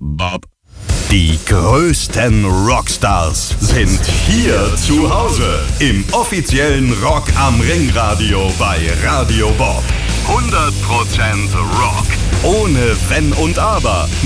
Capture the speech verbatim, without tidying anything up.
Bob. Die größten Rockstars sind hier zu Hause im offiziellen Rock am Ring Radio bei Radio Bob. hundert Prozent Rock. Ohne Wenn und Aber.